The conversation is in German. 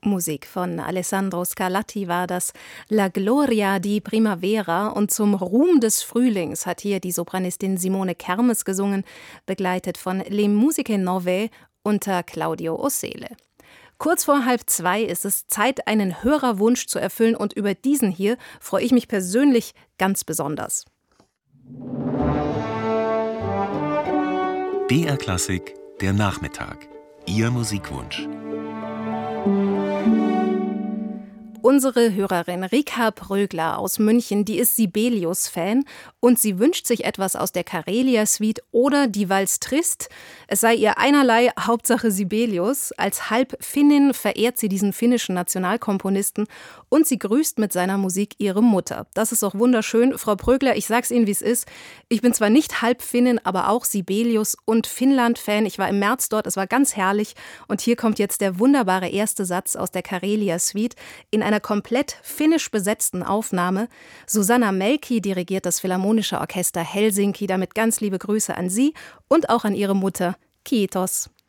Musik von Alessandro Scarlatti war das, La Gloria di Primavera, und zum Ruhm des Frühlings hat hier die Sopranistin Simone Kermes gesungen, begleitet von Le Musiche Nove unter Claudio Ossele. Kurz vor 1:30 ist es Zeit, einen Hörerwunsch zu erfüllen, und über diesen hier freue ich mich persönlich ganz besonders. BR Klassik, der Nachmittag. Ihr Musikwunsch. Unsere Hörerin Rika Prögler aus München, die ist Sibelius-Fan und sie wünscht sich etwas aus der Karelia-Suite oder die Valse Triste. Es sei ihr einerlei, Hauptsache Sibelius. Als Halb-Finnin verehrt sie diesen finnischen Nationalkomponisten und sie grüßt mit seiner Musik ihre Mutter. Das ist auch wunderschön. Frau Prögler, ich sag's Ihnen, wie es ist. Ich bin zwar nicht Halb-Finnin, aber auch Sibelius- und Finnland-Fan. Ich war im März dort, es war ganz herrlich. Und hier kommt jetzt der wunderbare erste Satz aus der Karelia-Suite in einer komplett finnisch besetzten Aufnahme. Susanna Melki dirigiert das Philharmonische Orchester Helsinki. Damit ganz liebe Grüße an Sie und auch an Ihre Mutter. Kiitos.